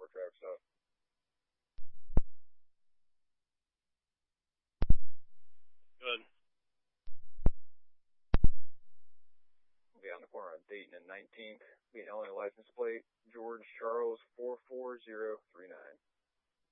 track stuff. Good. We'll be on the corner of Dayton and 19th. Be an Illinois license plate, George Charles 44039.